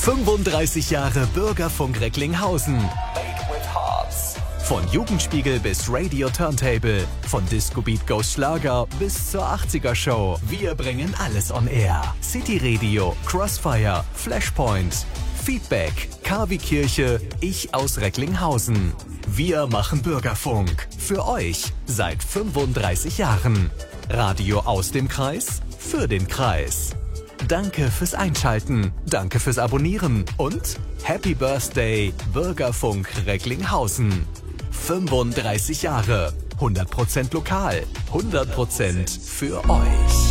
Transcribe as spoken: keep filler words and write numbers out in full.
fünfunddreißig Jahre Bürgerfunk Recklinghausen. Made with Hearts. Von Jugendspiegel bis Radio Turntable, von Disco Beat Goes Schlager bis zur achtziger Show. Wir bringen alles on air. City Radio, Crossfire, Flashpoint, Feedback, K wie Kirche, ich aus Recklinghausen. Wir machen Bürgerfunk. Für euch seit fünfunddreißig Jahren. Radio aus dem Kreis, für den Kreis. Danke fürs Einschalten, danke fürs Abonnieren und Happy Birthday Bürgerfunk Recklinghausen. fünfunddreißig Jahre, hundert Prozent lokal, hundert Prozent für euch.